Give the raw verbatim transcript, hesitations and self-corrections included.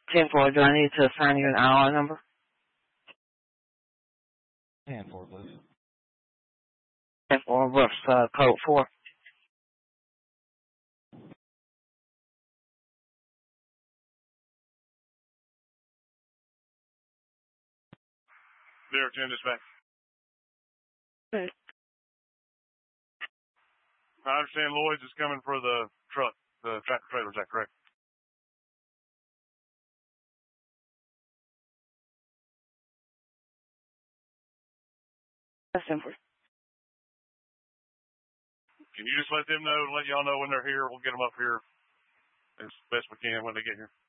ten four, do I need to assign you an I R number? ten four, please. ten four, what's uh, code four? Derek ten dispatch. Okay. I understand Lloyd's is coming for the truck, the tractor trailer, is that correct? That's ten four. Can you just let them know, let y'all know when they're here? We'll get them up here as best we can when they get here.